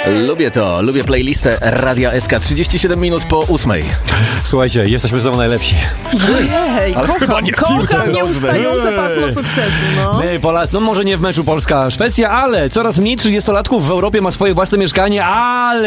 Lubię playlistę Radia SK. 37 minut po 8. Słuchajcie, jesteśmy znowu najlepsi. Ojej, kocham nieustające pasmo sukcesu, no. My, Polacy, no może nie w meczu Polska-Szwecja, ale coraz mniej 30-latków w Europie ma swoje własne mieszkanie, ale